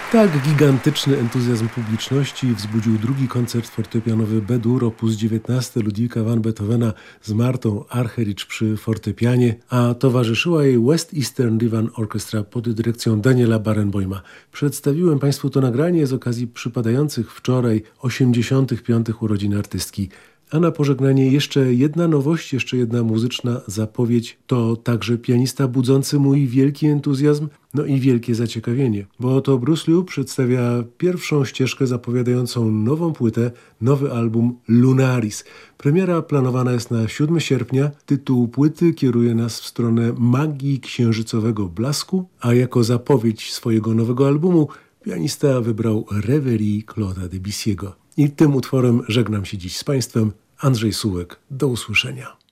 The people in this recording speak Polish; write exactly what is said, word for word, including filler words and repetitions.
Tak gigantyczny entuzjazm publiczności wzbudził drugi koncert fortepianowy B-dur op. dziewiętnaście Ludwika van Beethovena z Martą Argerich przy fortepianie, a towarzyszyła jej West Eastern Divan Orchestra pod dyrekcją Daniela Barenboima. Przedstawiłem Państwu to nagranie z okazji przypadających wczoraj osiemdziesiątych piątych urodzin artystki. A na pożegnanie jeszcze jedna nowość, jeszcze jedna muzyczna zapowiedź. To także pianista budzący mój wielki entuzjazm, no i wielkie zaciekawienie. Bo oto Bruce Liu przedstawia pierwszą ścieżkę zapowiadającą nową płytę, nowy album Lunaris. Premiera planowana jest na siódmego sierpnia. Tytuł płyty kieruje nas w stronę magii księżycowego blasku, a jako zapowiedź swojego nowego albumu pianista wybrał Reverie Claude'a Debussy'ego. I tym utworem żegnam się dziś z Państwem. Andrzej Sułek. Do usłyszenia.